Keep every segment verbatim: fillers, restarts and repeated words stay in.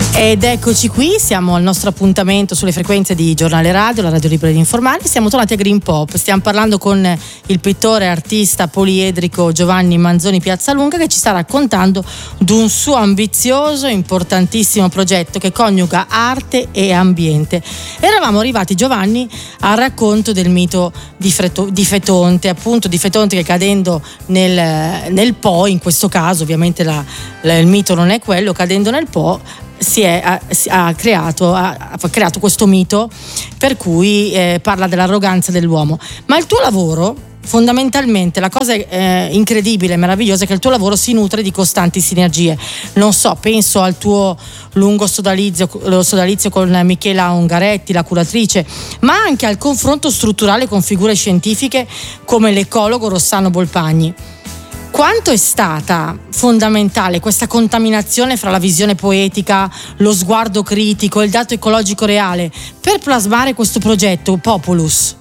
Ed eccoci qui, siamo al nostro appuntamento sulle frequenze di Giornale Radio, la radio libera di informare. Siamo tornati a Green Pop, stiamo parlando con il pittore e artista poliedrico Giovanni Manzoni Piazzalunga, che ci sta raccontando di un suo ambizioso, importantissimo progetto che coniuga arte e ambiente. Eravamo arrivati, Giovanni, al racconto del mito di, Freto, di Fetonte, appunto di Fetonte che cadendo nel, nel Po, in questo caso ovviamente la, la, il mito non è quello, cadendo nel Po si è ha, ha creato ha, ha creato questo mito per cui eh, parla dell'arroganza dell'uomo. Ma il tuo lavoro, fondamentalmente, la cosa eh, incredibile e meravigliosa è che il tuo lavoro si nutre di costanti sinergie. Non so, penso al tuo lungo sodalizio, lo sodalizio con Michela Ungaretti, la curatrice, ma anche al confronto strutturale con figure scientifiche come l'ecologo Rossano Bolpagni. Quanto è stata fondamentale questa contaminazione fra la visione poetica, lo sguardo critico e il dato ecologico reale per plasmare questo progetto Populus?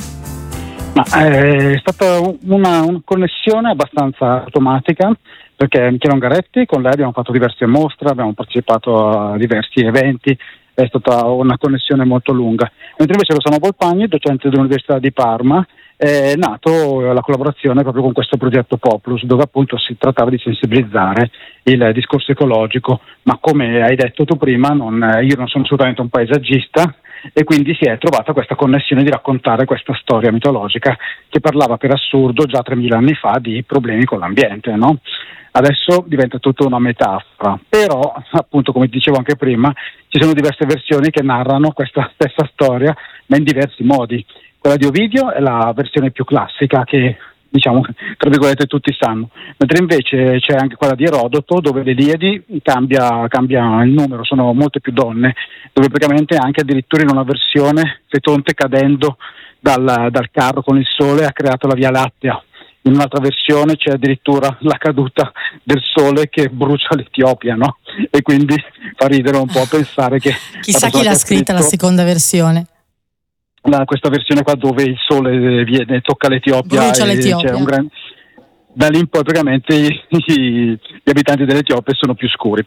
Ma è stata una, una connessione abbastanza automatica, perché Michela Ungaretti, con lei abbiamo fatto diverse mostre, abbiamo partecipato a diversi eventi, è stata una connessione molto lunga. Mentre invece Rossano Bolpagni, docente dell'Università di Parma, è nato la collaborazione proprio con questo progetto Populus, dove appunto si trattava di sensibilizzare il discorso ecologico, ma come hai detto tu prima, non, io non sono assolutamente un paesaggista, e quindi si è trovata questa connessione di raccontare questa storia mitologica che parlava per assurdo già tremila anni fa di problemi con l'ambiente, no? Adesso diventa tutta una metafora, però appunto, come dicevo anche prima, ci sono diverse versioni che narrano questa stessa storia, ma in diversi modi. Quella di Ovidio è la versione più classica che, diciamo, tra virgolette tutti sanno, mentre invece c'è anche quella di Erodoto, dove l'Iliadi cambia, cambia il numero, sono molte più donne, dove praticamente anche addirittura in una versione Fetonte cadendo dal, dal carro con il sole ha creato la Via Lattea. In un'altra versione c'è addirittura la caduta del sole che brucia l'Etiopia, no? E quindi fa ridere un po' pensare che... Chissà chi l'ha scritta la seconda versione. La, questa versione qua dove il sole viene, tocca l'Etiopia, brucia l'Etiopia. C'è un gran... Da lì in poi praticamente i, gli abitanti dell'Etiopia sono più scuri.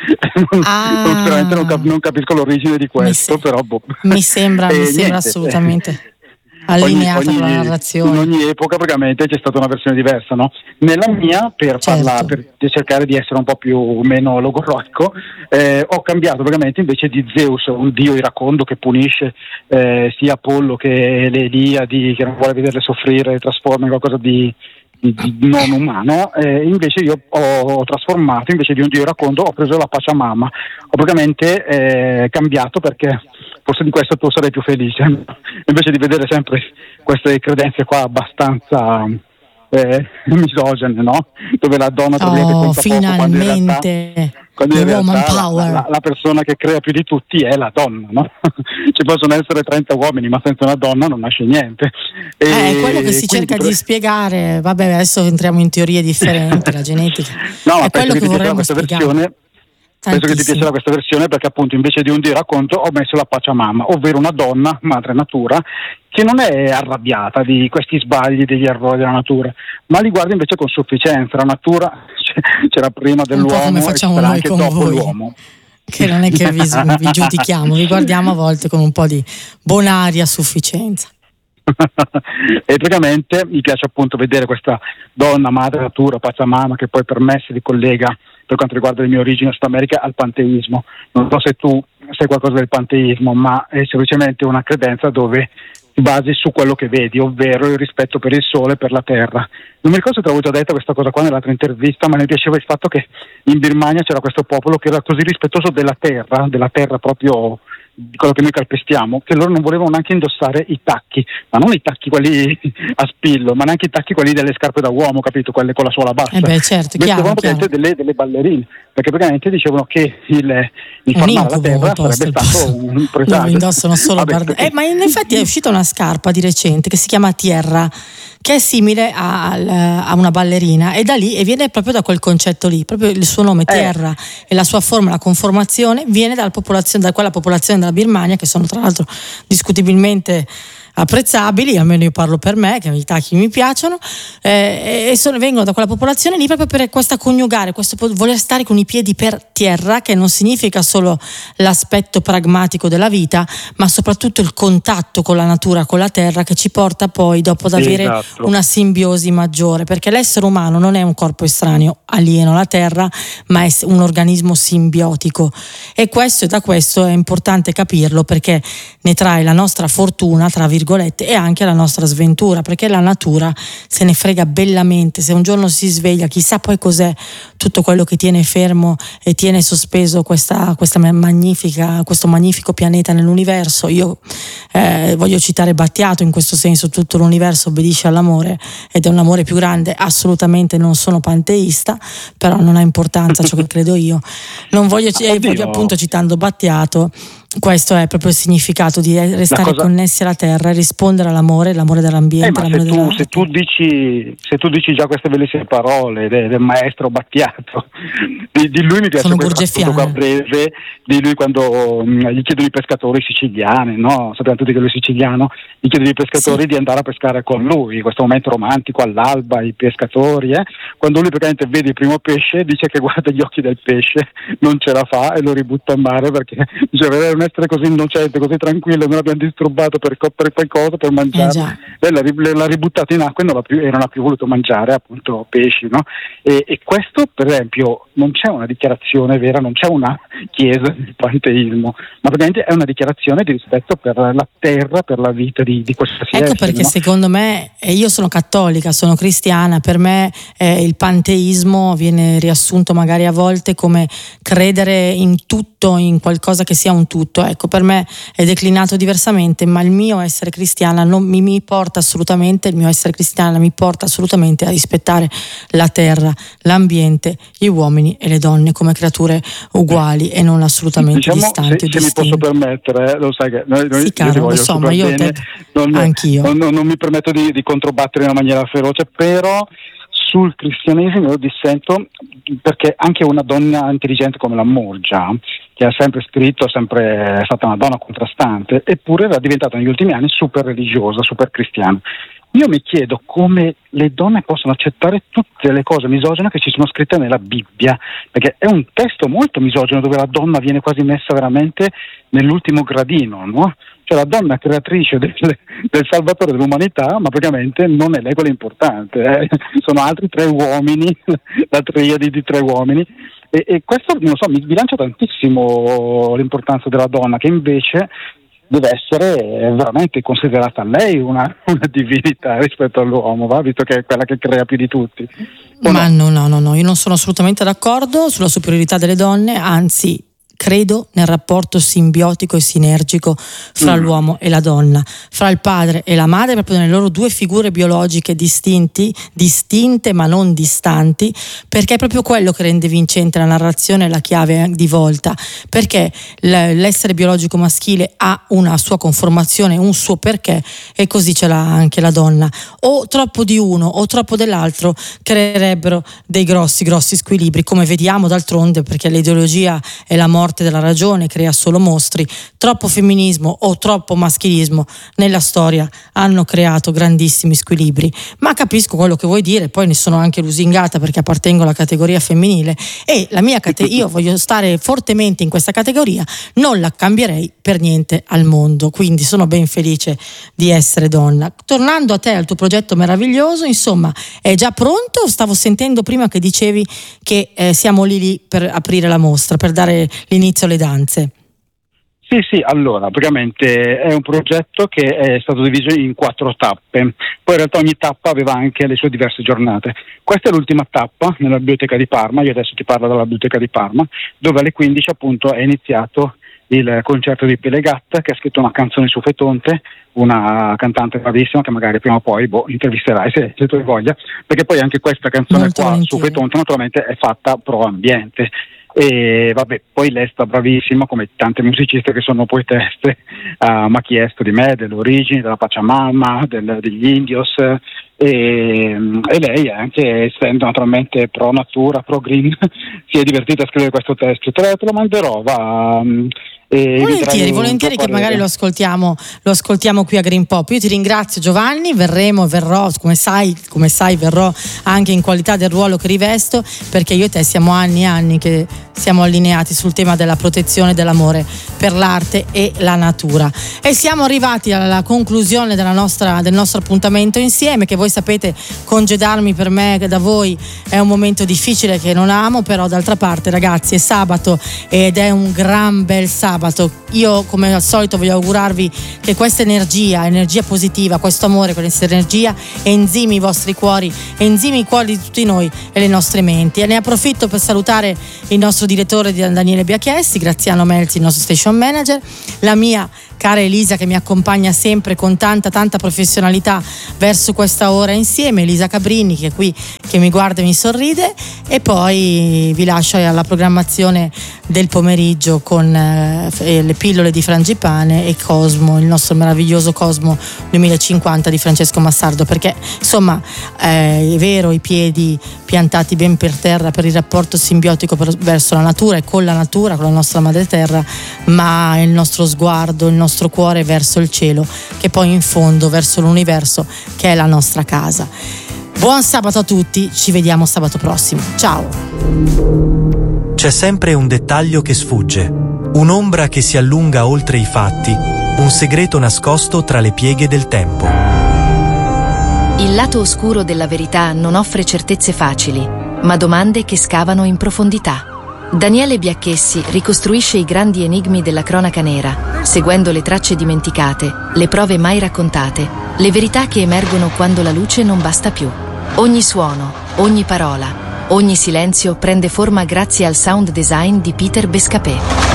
Ah, non, veramente non, cap- non capisco l'origine di questo, mi se- però boh. Mi sembra, mi niente, sembra assolutamente allineata ogni, ogni, con la narrazione. In ogni epoca praticamente c'è stata una versione diversa, no? Nella mia, per, certo. farla, per cercare di essere un po' più meno logorroico, eh, ho cambiato praticamente invece di Zeus, un dio iracondo che punisce eh, sia Apollo che le Eliadi, che non vuole vederle soffrire, trasforma in qualcosa di, di, di non umano, eh, invece io ho trasformato, invece di un dio iracondo ho preso la Pachamama, ho praticamente eh, cambiato perché forse di questo tu sarei più felice, invece di vedere sempre queste credenze qua abbastanza eh, misogene, no? Dove la donna oh, finalmente quando in realtà, quando in realtà la, la, la persona che crea più di tutti è la donna, no? Ci possono essere trenta uomini, ma senza una donna non nasce niente. E eh, è quello che si cerca per... di spiegare. Vabbè, adesso entriamo in teorie differenti, la genetica. No, ma è quello che, che vorremmo questa spiegare. Versione, penso che ti piacerà questa versione, perché appunto invece di un dio racconto ho messo la Pachamama, ovvero una donna, madre natura, che non è arrabbiata di questi sbagli, degli errori della natura, ma li guarda invece con sufficienza. La natura c'era prima dell'uomo e c'era anche dopo voi, l'uomo. Che non è che vi, vi giudichiamo, vi guardiamo a volte con un po' di bonaria sufficienza. E praticamente mi piace appunto vedere questa donna, madre natura, Pachamama, che poi per me si ricollega, per quanto riguarda le mie origini in Sud America, al panteismo. Non so se tu sai qualcosa del panteismo, ma è semplicemente una credenza dove ti basi su quello che vedi, ovvero il rispetto per il sole e per la terra. Non mi ricordo se te l'avevo già detta questa cosa qua nell'altra intervista, ma mi piaceva il fatto che in Birmania c'era questo popolo che era così rispettoso della terra, della terra proprio di quello che noi calpestiamo, che loro non volevano neanche indossare i tacchi, ma non i tacchi quelli a spillo, ma neanche i tacchi quelli delle scarpe da uomo, capito? Quelle con la suola bassa. Eh beh, certo, chiaro, chiaro. Delle, delle ballerine, perché praticamente dicevano che il, il far male alla terra sarebbe stato un presagio. Lo indossano solo Vabbè, eh, ma in effetti è uscita una scarpa di recente che si chiama Tierra, che è simile a, a una ballerina, e da lì e viene proprio da quel concetto lì, proprio il suo nome Tierra eh. e la sua forma, la conformazione viene dalla popolazione, da quella popolazione della Birmania, che sono tra l'altro discutibilmente apprezzabili, almeno io parlo per me, che i tacchi mi piacciono, eh, e sono, vengono da quella popolazione lì proprio per questa coniugare, questo voler stare con i piedi per terra, che non significa solo l'aspetto pragmatico della vita, ma soprattutto il contatto con la natura, con la terra, che ci porta poi dopo ad avere esatto. una simbiosi maggiore, perché l'essere umano non è un corpo estraneo, alieno alla terra, ma è un organismo simbiotico, e questo, da questo è importante capirlo, perché ne trae la nostra fortuna, tra virgolette, e anche la nostra sventura, perché la natura se ne frega bellamente. Se un giorno si sveglia, chissà poi cos'è tutto quello che tiene fermo e tiene sospeso questa, questa magnifica, questo magnifico pianeta nell'universo. Io eh, voglio citare Battiato in questo senso: tutto l'universo obbedisce all'amore, ed è un amore più grande. Assolutamente non sono panteista, però non ha importanza ciò che credo io. Non voglio, eh, voglio appunto, citando Battiato, questo è proprio il significato di restare cosa... connessi alla terra e rispondere all'amore, l'amore dell'ambiente. Eh, ma l'amore se, tu, della... se, tu dici, se tu dici già queste bellissime parole del, del maestro Battiato, di, di lui mi piace questo qua breve, di lui quando um, gli chiedono i pescatori siciliani, no? Sappiamo tutti che lui è siciliano, gli chiedono ai pescatori sì. di andare a pescare con lui, questo momento romantico all'alba, i pescatori, eh? Quando lui praticamente vede il primo pesce, dice che guarda gli occhi del pesce, non ce la fa e lo ributta in mare, perché dice vedere un essere così innocente, così tranquillo, non l'abbiamo disturbato per, per qualcosa, per mangiare, eh lei l'ha, l'ha ributtato in acqua e non, l'ha più, e non ha più voluto mangiare appunto pesci, no? E, e questo, per esempio, non c'è una dichiarazione vera, non c'è una chiesa di panteismo, ma praticamente è una dichiarazione di rispetto per la terra, per la vita di, di qualsiasi essere. Ecco perché, no? secondo me, e io sono cattolica, sono cristiana, per me eh, il panteismo viene riassunto magari a volte come credere in tutto, in qualcosa che sia un tutto. Ecco, per me è declinato diversamente, ma il mio essere cristiana non mi, mi porta assolutamente, il mio essere cristiana mi porta assolutamente a rispettare la terra, l'ambiente, gli uomini e le donne come creature uguali e non assolutamente diciamo, distanti. Se, se mi posso permettere, eh, lo sai che noi, noi sì, caro, io lo so, ma io bene, te, non, anch'io. Non, non, non mi permetto di, di controbattere in una maniera feroce, però sul cristianesimo io dissento, perché anche una donna intelligente come la Morgia, che ha sempre scritto, è sempre è stata una donna contrastante, eppure era diventata negli ultimi anni super religiosa, super cristiana. Io mi chiedo come le donne possono accettare tutte le cose misogine che ci sono scritte nella Bibbia, perché è un testo molto misogino dove la donna viene quasi messa veramente nell'ultimo gradino, no? Cioè la donna creatrice del, del salvatore dell'umanità, ma praticamente non è lei quella importante, eh? Sono altri tre uomini, la triade di tre uomini, e, e questo non so, mi bilancia tantissimo l'importanza della donna, che invece deve essere veramente considerata lei una, una divinità rispetto all'uomo, va? Visto che è quella che crea più di tutti. O Ma no? no, no, no, io non sono assolutamente d'accordo sulla superiorità delle donne, anzi credo nel rapporto simbiotico e sinergico fra mm. l'uomo e la donna, fra il padre e la madre, proprio nelle loro due figure biologiche distinti, distinte ma non distanti, perché è proprio quello che rende vincente la narrazione e la chiave di volta, perché l'essere biologico maschile ha una sua conformazione, un suo perché, e così ce l'ha anche la donna. O troppo di uno o troppo dell'altro creerebbero dei grossi grossi squilibri, come vediamo d'altronde, perché l'ideologia è la morte della ragione, crea solo mostri. Troppo femminismo o troppo maschilismo nella storia hanno creato grandissimi squilibri. Ma capisco quello che vuoi dire, poi ne sono anche lusingata perché appartengo alla categoria femminile e la mia cate- io voglio stare fortemente in questa categoria, non la cambierei per niente al mondo, quindi sono ben felice di essere donna. Tornando a te, al tuo progetto meraviglioso, insomma, è già pronto? Stavo sentendo prima che dicevi che eh, siamo lì lì per aprire la mostra, per dare l'inizio alle danze. Sì, sì, allora, praticamente è un progetto che è stato diviso in quattro tappe, poi in realtà ogni tappa aveva anche le sue diverse giornate. Questa è l'ultima tappa nella Biblioteca di Parma, io adesso ti parlo della Biblioteca di Parma, dove alle quindici appunto è iniziato il concerto di Pelegatta, che ha scritto una canzone su Fetonte, una cantante bravissima che magari prima o poi boh, intervisterai se, se tu hai voglia, perché poi anche questa canzone Molto qua volentieri. Su Fetonte naturalmente è fatta pro ambiente. E vabbè, poi lei sta bravissima come tante musiciste che sono poetesse, uh, mi ha chiesto di me, delle origini, della Pachamama, del, degli Indios, e, e, e lei anche, essendo naturalmente pro natura, pro green, si è divertita a scrivere questo testo. Te, te lo manderò, va. E volentieri, volentieri che magari lo ascoltiamo, lo ascoltiamo qui a Green Pop. Io ti ringrazio, Giovanni, verremo, verrò, come sai, come sai verrò anche in qualità del ruolo che rivesto, perché io e te siamo anni e anni che siamo allineati sul tema della protezione dell'amore per l'arte e la natura. E siamo arrivati alla conclusione della nostra, del nostro appuntamento insieme, che voi sapete, congedarmi per me, da voi, è un momento difficile che non amo, però d'altra parte, ragazzi, è sabato ed è un gran bel sabato. Io, come al solito, voglio augurarvi che questa energia, energia positiva, questo amore, questa energia enzimi i vostri cuori, enzimi i cuori di tutti noi e le nostre menti. E ne approfitto per salutare il nostro direttore Daniele Biachessi, Graziano Melzi, il nostro station manager, la mia cara Elisa che mi accompagna sempre con tanta tanta professionalità verso questa ora insieme, Elisa Cabrini che è qui, che mi guarda e mi sorride, e poi vi lascio alla programmazione del pomeriggio con eh, le pillole di Frangipane e Cosmo, il nostro meraviglioso Cosmo duemilacinquanta di Francesco Massardo, perché insomma eh, è vero, i piedi piantati ben per terra per il rapporto simbiotico per, verso la natura e con la natura, con la nostra madre terra, ma il nostro sguardo, il nostro cuore verso il cielo, che poi in fondo verso l'universo, che è la nostra casa. Buon sabato a tutti, ci vediamo sabato prossimo, ciao. C'è sempre un dettaglio che sfugge, un'ombra che si allunga oltre i fatti, un segreto nascosto tra le pieghe del tempo. Il lato oscuro della verità non offre certezze facili, ma domande che scavano in profondità. Daniele Biachessi ricostruisce i grandi enigmi della cronaca nera, seguendo le tracce dimenticate, le prove mai raccontate, le verità che emergono quando la luce non basta più. Ogni suono, ogni parola, ogni silenzio prende forma grazie al sound design di Peter Bescapé.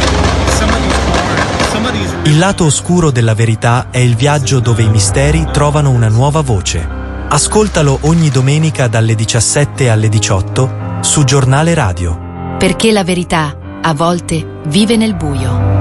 Il lato oscuro della verità è il viaggio dove i misteri trovano una nuova voce. Ascoltalo ogni domenica dalle diciassette alle diciotto su Giornale Radio. Perché la verità, a volte, vive nel buio.